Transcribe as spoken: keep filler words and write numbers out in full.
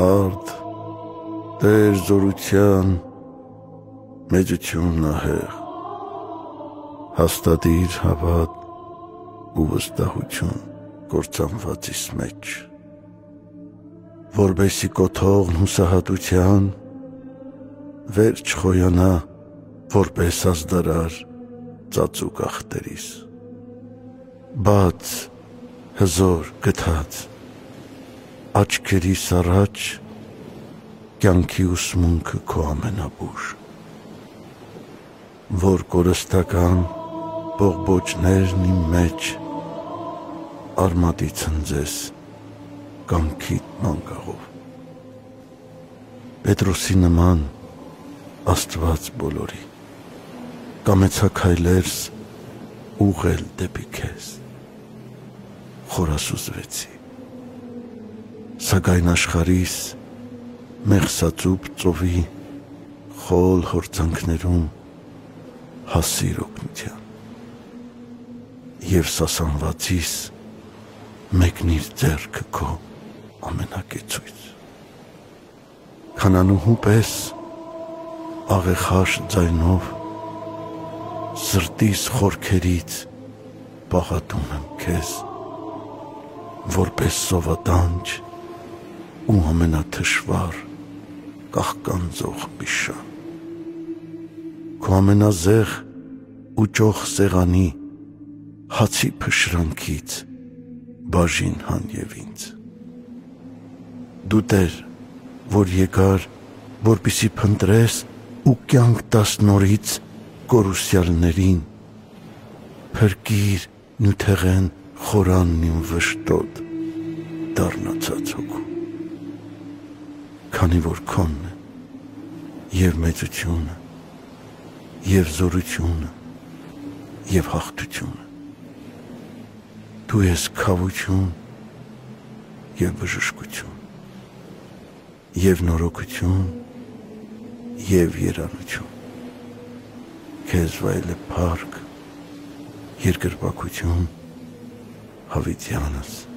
Արդ Տեր զորության մեծությունն ահեղ, հաստատիր հավատ ու վստահություն կործանվածիս մեջ, որբեսի կոթողն հուսահատության վեր չխոյանա, որպես ազդարար ծածուկ ախտերիս, բաց, հզոր, գթած, աչքերիս առաջ կյանքի ուսմունքը քո ամենաբուժ, որ կորստական բողբոջներն իմ մեջ արմատի ցնձես կամքիդ մանգաղով, Պետրոսի նման Աստված բոլորի, կամեցա քայլերս ուղղել դեպի քեզ, խորասուզվեցի, սակայն աշխարհիս մեղսածուփ ծովի խոլ հորձանքներում հասիր օգնության և սասանվածիս մեկնիր ձեռքը քո ամենակեցույց, քանանուհու պես աղեխաշ ձայնով սրտիս խորքերից պաղատում եմ քեզ, որպես սովատանջ ու ամենաթշվառ կաղկանձող վիշան, քո ամենազեղ ու ճոխ սեղանի հացի փշրանքից բաժին հանև ինձ, դու Տեր, որ եկար, որպեսզի փնտրես ու կյանք տաս նորից կորուսյալներին, փրկիր նյութեղեն խորանն իմ վշտոտ դառնացած հոգու, քանի որ քոնն է և մեծությունը, և զորությունը, և հաղթությունը, դու ես քավություն և բժշկություն, և նորոգություն և երանություն, քեզ վայել է փառք, երկրպագություն հավիտյանս